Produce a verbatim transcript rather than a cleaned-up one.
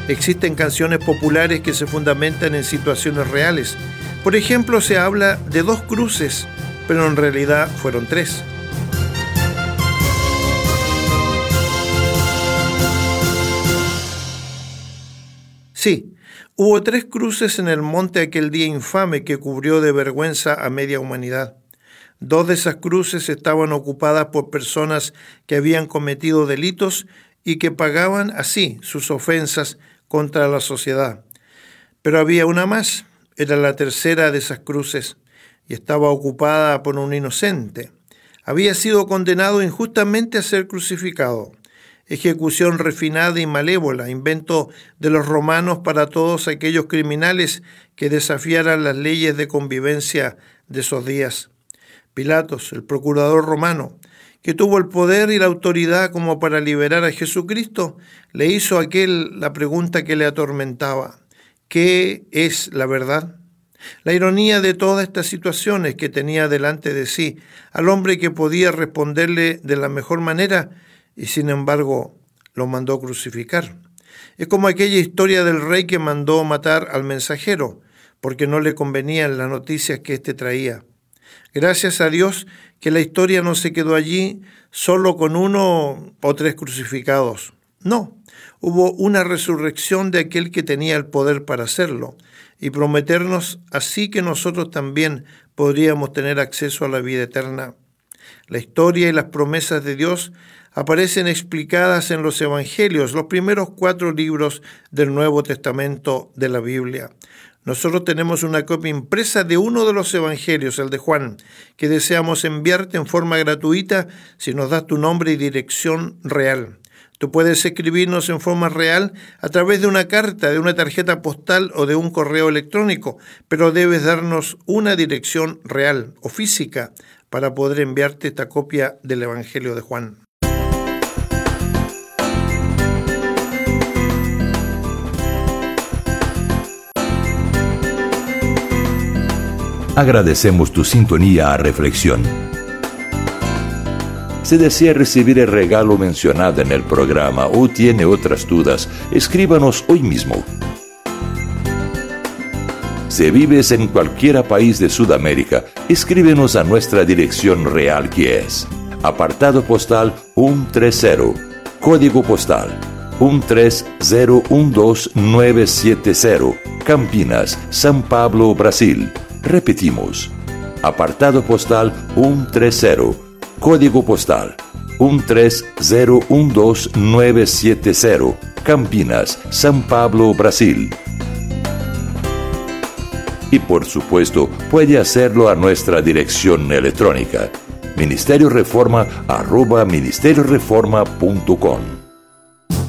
Existen canciones populares que se fundamentan en situaciones reales. Por ejemplo, se habla de dos cruces, pero en realidad fueron tres. Sí, hubo tres cruces en el monte aquel día infame que cubrió de vergüenza a media humanidad. Dos de esas cruces estaban ocupadas por personas que habían cometido delitos y que pagaban así sus ofensas contra la sociedad. Pero había una más, era la tercera de esas cruces, y estaba ocupada por un inocente. Había sido condenado injustamente a ser crucificado. Ejecución refinada y malévola, invento de los romanos para todos aquellos criminales que desafiaran las leyes de convivencia de esos días. Pilatos, el procurador romano, que tuvo el poder y la autoridad como para liberar a Jesucristo, le hizo a aquel la pregunta que le atormentaba: ¿qué es la verdad? La ironía de toda esta situación es que tenía delante de sí al hombre que podía responderle de la mejor manera y sin embargo lo mandó crucificar. Es como aquella historia del rey que mandó matar al mensajero porque no le convenían las noticias que éste traía. Gracias a Dios que la historia no se quedó allí solo con uno o tres crucificados. No, hubo una resurrección de aquel que tenía el poder para hacerlo y prometernos así que nosotros también podríamos tener acceso a la vida eterna. La historia y las promesas de Dios aparecen explicadas en los Evangelios, los primeros cuatro libros del Nuevo Testamento de la Biblia. Nosotros tenemos una copia impresa de uno de los Evangelios, el de Juan, que deseamos enviarte en forma gratuita si nos das tu nombre y dirección real. Tú puedes escribirnos en forma real a través de una carta, de una tarjeta postal o de un correo electrónico, pero debes darnos una dirección real o física para poder enviarte esta copia del Evangelio de Juan. Agradecemos tu sintonía a Reflexión. Si desea recibir el regalo mencionado en el programa o tiene otras dudas, escríbanos hoy mismo. Si vives en cualquier país de Sudamérica, escríbenos a nuestra dirección real, que es apartado postal ciento treinta, código postal uno tres cero uno dos nueve siete cero, Campinas, São Paulo, Brasil. Repetimos, apartado postal ciento treinta, código postal uno tres cero uno dos nueve siete cero, Campinas, São Paulo, Brasil. Y por supuesto, puede hacerlo a nuestra dirección electrónica, ministerio reforma arroba ministerio reforma punto com.